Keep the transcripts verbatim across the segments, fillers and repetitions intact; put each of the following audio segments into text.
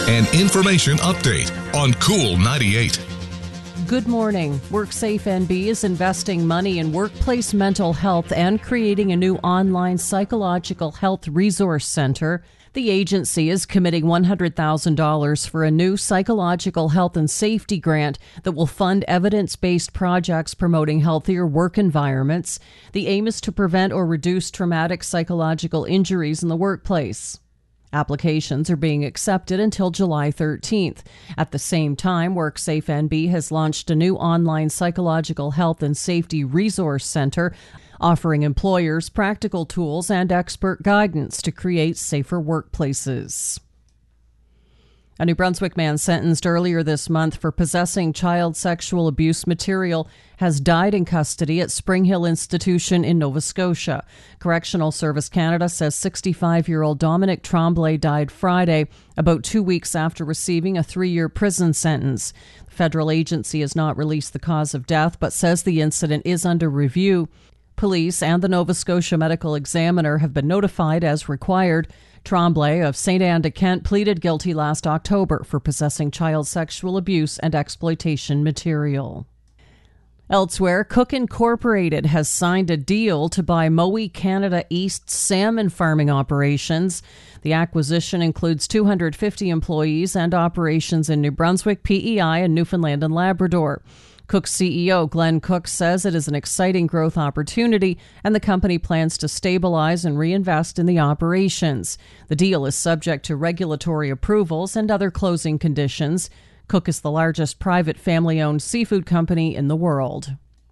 An information update on Cool ninety-eight. Good morning. WorkSafe N B is investing money in workplace mental health and creating a new online psychological health resource center. The agency is committing one hundred thousand dollars for a new psychological health and safety grant that will fund evidence-based projects promoting healthier work environments. The aim is to prevent or reduce traumatic psychological injuries in the workplace. Applications are being accepted until July thirteenth. At the same time, WorkSafe N B has launched a new online psychological health and safety resource center, offering employers practical tools and expert guidance to create safer workplaces. A New Brunswick man sentenced earlier this month for possessing child sexual abuse material has died in custody at Spring Hill Institution in Nova Scotia. Correctional Service Canada says sixty-five-year-old Dominic Tremblay died Friday, about two weeks after receiving a three-year prison sentence. The federal agency has not released the cause of death, but says the incident is under review. Police and the Nova Scotia Medical Examiner have been notified as required. Tremblay of Saint Anne de Kent pleaded guilty last October for possessing child sexual abuse and exploitation material. Elsewhere, Cook Incorporated has signed a deal to buy Mowi Canada East's salmon farming operations. The acquisition includes two hundred fifty employees and operations in New Brunswick, P E I, and Newfoundland and Labrador. Cook's C E O, Glenn Cook, says it is an exciting growth opportunity and the company plans to stabilize and reinvest in the operations. The deal is subject to regulatory approvals and other closing conditions. Cook is the largest private family-owned seafood company in the world.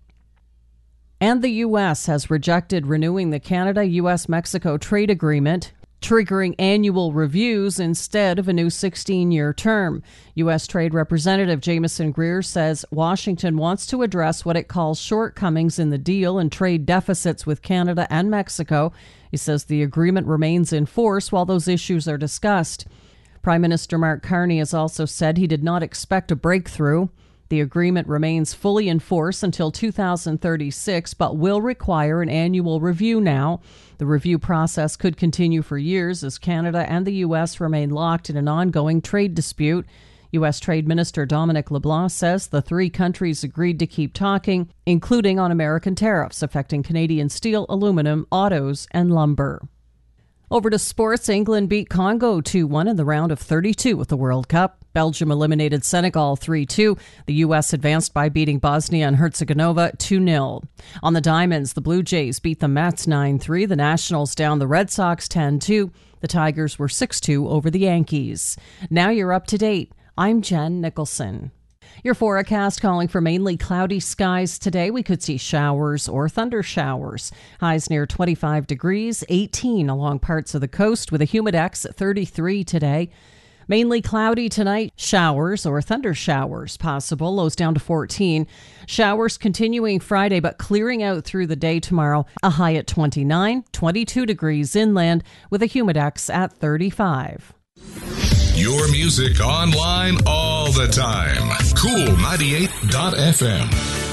And the U S has rejected renewing the Canada-U S Mexico trade agreement, triggering annual reviews instead of a new sixteen-year term. U S Trade Representative Jameson Greer says Washington wants to address what it calls shortcomings in the deal and trade deficits with Canada and Mexico. He says the agreement remains in force while those issues are discussed. Prime Minister Mark Carney has also said he did not expect a breakthrough. The agreement remains fully in force until two thousand thirty-six, but will require an annual review now. The review process could continue for years as Canada and the U S remain locked in an ongoing trade dispute. U S Trade Minister Dominic LeBlanc says the three countries agreed to keep talking, including on American tariffs affecting Canadian steel, aluminum, autos, and lumber. Over to sports. England beat Congo two one in the round of thirty-two at the World Cup. Belgium eliminated Senegal three two. The U S advanced by beating Bosnia and Herzegovina two nil. On the Diamonds, the Blue Jays beat the Mets nine three. The Nationals down the Red Sox ten two. The Tigers were six two over the Yankees. Now you're up to date. I'm Jen Nicholson. Your forecast calling for mainly cloudy skies today. We could see showers or thunder showers. Highs near twenty-five degrees, eighteen along parts of the coast with a humidex at thirty-three today. Mainly cloudy tonight, showers or thunder showers possible, lows down to fourteen. Showers continuing Friday but clearing out through the day tomorrow. A high at twenty-nine, twenty-two degrees inland with a humidex at thirty-five. Your music online all the time. Cool ninety-eight dot F M.